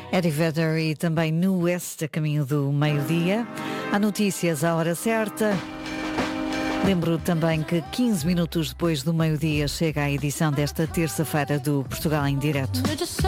Eddie Vedder e também New West, a caminho do meio-dia. Há notícias à hora certa. Lembro também que 15 minutos depois do meio-dia chega a edição desta terça-feira do Portugal em Direto.